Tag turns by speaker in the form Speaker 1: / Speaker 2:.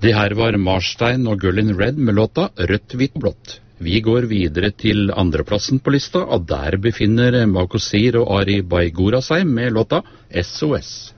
Speaker 1: Det her var Marstein og Gullin Red med låta Rødt, hvitt, blått. Vi går videre til andreplassen på lista, og der befinner Makosir og Ari Baigora seg med låta SOS.